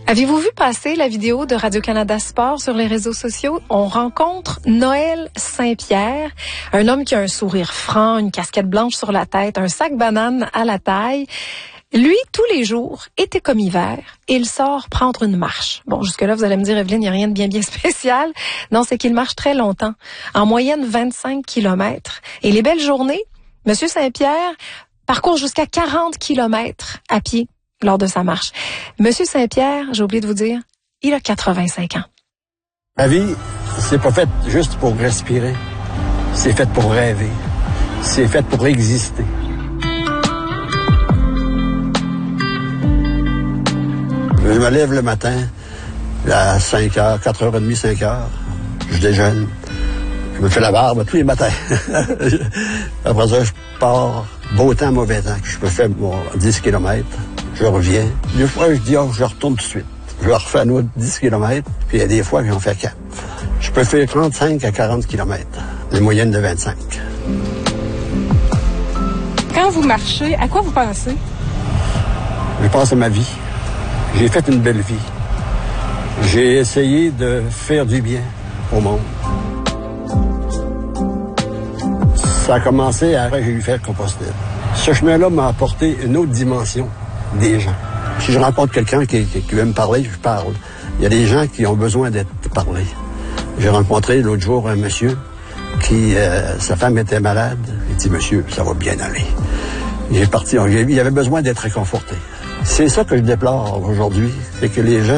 Avez-vous vu passer la vidéo de Radio-Canada Sport sur les réseaux sociaux? On rencontre Noël Saint-Pierre, un homme qui a un sourire franc, une casquette blanche sur la tête, un sac banane à la taille. Lui, tous les jours, été comme hiver, il sort prendre une marche. Bon, jusque-là, vous allez me dire, Evelyne, il n'y a rien de bien spécial. Non, c'est qu'il marche très longtemps, en moyenne 25 kilomètres. Et les belles journées, Monsieur Saint-Pierre parcourt jusqu'à 40 kilomètres à pied lors de sa marche. Monsieur Saint-Pierre, j'ai oublié de vous dire, il a 85 ans. Ma vie, c'est pas fait juste pour respirer. C'est fait pour rêver. C'est fait pour exister. Je me lève le matin à 5h, 4h30, 5h. Je déjeune. Je me fais la barbe tous les matins. Après ça, je pars beau temps, mauvais temps. Je peux faire 10 km. Je reviens. Des fois, je dis, je retourne tout de suite. Je refais un autre 10 km, puis il y a des fois que j'en fais 4. Je peux faire 35 à 40 km, les moyennes de 25. Quand vous marchez, à quoi vous pensez? Je pense à ma vie. J'ai fait une belle vie. J'ai essayé de faire du bien au monde. Ça a commencé après que j'ai eu fait Compostelle. Ce chemin-là m'a apporté une autre dimension des gens. Si je rencontre quelqu'un qui veut me parler, je parle. Il y a des gens qui ont besoin d'être parlés. J'ai rencontré l'autre jour un monsieur qui, sa femme était malade. Il dit, monsieur, ça va bien aller. Il avait besoin d'être réconforté. C'est ça que je déplore aujourd'hui, c'est que les gens